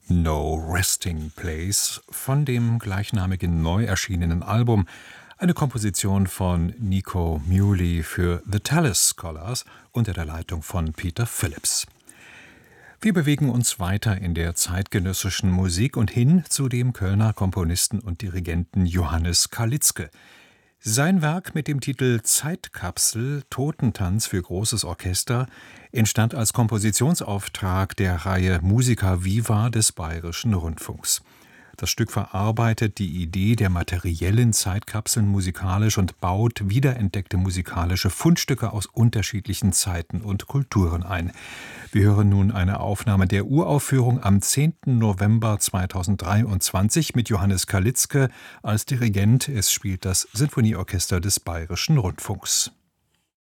No Resting Place von dem gleichnamigen neu erschienenen Album, eine Komposition von Nico Muhly für The Tallis Scholars unter der Leitung von Peter Phillips. Wir bewegen uns weiter in der zeitgenössischen Musik und hin zu dem Kölner Komponisten und Dirigenten Johannes Kalitzke. Sein Werk mit dem Titel Zeitkapsel – Totentanz für großes Orchester entstand als Kompositionsauftrag der Reihe Musica Viva des Bayerischen Rundfunks. Das Stück verarbeitet die Idee der materiellen Zeitkapseln musikalisch und baut wiederentdeckte musikalische Fundstücke aus unterschiedlichen Zeiten und Kulturen ein. Wir hören nun eine Aufnahme der Uraufführung am 10. November 2023 mit Johannes Kalitzke als Dirigent. Es spielt das Sinfonieorchester des Bayerischen Rundfunks.